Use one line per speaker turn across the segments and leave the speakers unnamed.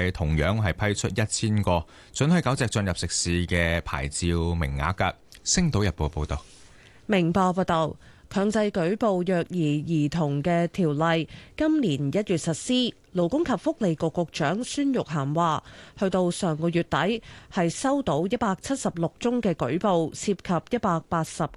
係同樣係批出1000個准許狗隻進入食肆嘅牌照名額㗎。星島日報報道。
明報報道，強制舉報虐兒兒童嘅條例今年1月實施。勞工及福利局局長孫玉菡話，去到上個月底係收到176宗嘅舉報，涉及188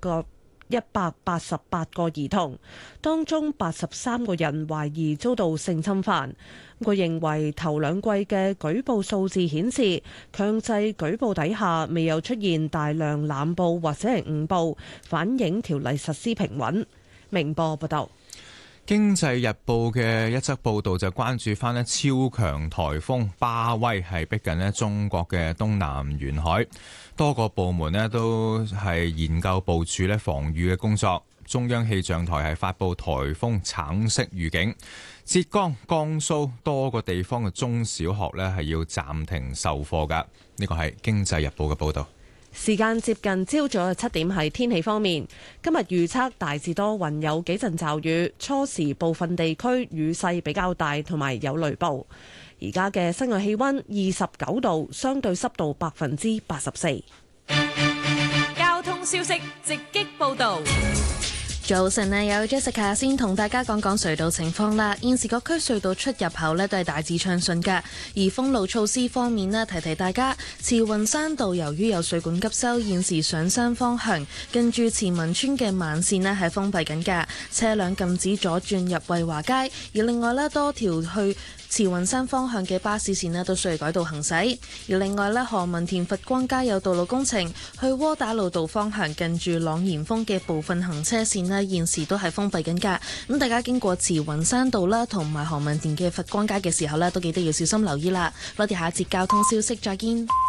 個兒童，當中83個人懷疑遭到性侵犯。佢認為頭2季嘅舉報數字顯示，強制舉報底下未有出現大量濫報或者係誤報，反映條例實施平穩。明報報道。
經濟日報嘅一則報道就關注翻超強颱風巴威係逼近中國嘅東南沿海，多個部門都係研究部署防禦嘅工作。中央氣象台係發布颱風橙色預警，浙江、江蘇多個地方嘅中小學係要暫停授課㗎。呢個係經濟日報嘅報道。
時間接近朝早嘅7點，係天氣方面，今日預測大致多雲，有幾陣驟雨，初時部分地區雨勢比較大，同埋有雷暴。而家嘅室外氣溫29度，相對濕度84%。
交通消息直擊報道。
早晨啊，有 Jessica 先同大家講講隧道情況啦。現時各區隧道出入口都係大致暢順㗎。而封路措施方面呢，提提大家，慈雲山道由於有水管急修，現時上山方向近住慈民村嘅慢線呢係封閉緊㗎，車輛禁止左轉入惠華街。而另外呢，多條去慈雲山方向嘅巴士線呢都需要改道行駛。而另外呢，何文田佛光街有道路工程，去窩打老道方向近住朗然峰嘅部分行車線呢現時都係封閉緊㗎。咁大家經過慈雲山道啦，同埋何文田嘅佛光街嘅時候呢，都記得要小心留意啦。我哋下一節交通消息再見。